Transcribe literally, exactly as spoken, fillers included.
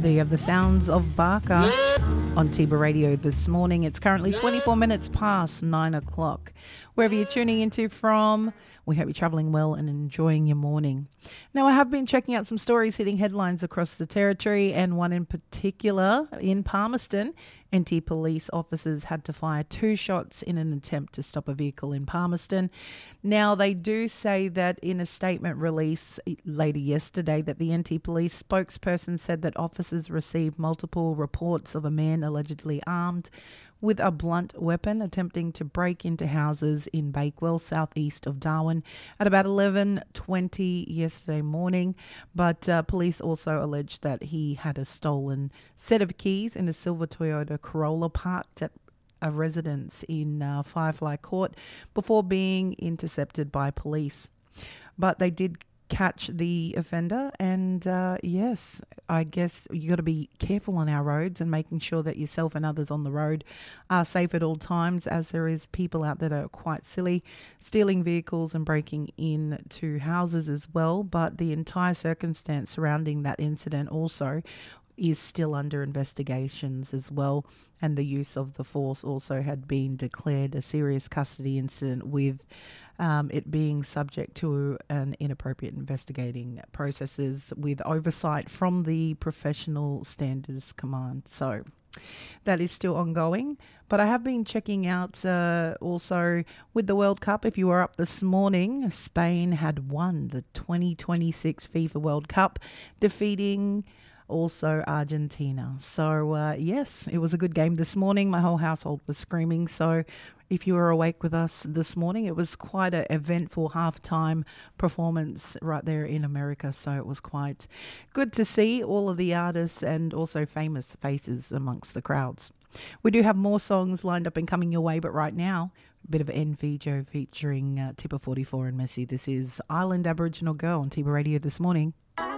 There you have the sounds of Barker on Tiba Radio this morning. It's currently twenty-four minutes past nine o'clock. Wherever you're tuning into from, we hope you're travelling well and enjoying your morning. Now, I have been checking out some stories hitting headlines across the territory, and one in particular in Palmerston. N T police officers had to fire two shots in an attempt to stop a vehicle in Palmerston. Now, they do say that in a statement released later yesterday that the N T police spokesperson said that officers received multiple reports of a man allegedly armed with a blunt weapon attempting to break into houses in Bakewell, southeast of Darwin, at about eleven twenty yesterday morning. But uh, police also alleged that he had a stolen set of keys in a silver Toyota Corolla parked at a residence in uh, Firefly Court before being intercepted by police. But they did catch the offender, and uh, yes, I guess you got to be careful on our roads and making sure that yourself and others on the road are safe at all times, as there is people out there that are quite silly, stealing vehicles and breaking into houses as well. But the entire circumstance surrounding that incident also is still under investigations as well, and the use of the force also had been declared a serious custody incident, with um, it being subject to an inappropriate investigating processes with oversight from the Professional Standards Command. So that is still ongoing. But I have been checking out uh, also with the World Cup. If you were up this morning, Spain had won the twenty twenty-six FIFA World Cup, defeating also Argentina. So uh, yes, it was a good game this morning. My whole household was screaming. So if you were awake with us this morning, it was quite an eventful halftime performance right there in America. So it was quite good to see all of the artists and also famous faces amongst the crowds. We do have more songs lined up and coming your way, but right now, a bit of N V Joe featuring uh, Tipper forty-four and Messi. This is Island Aboriginal Girl on Tiba Radio this morning.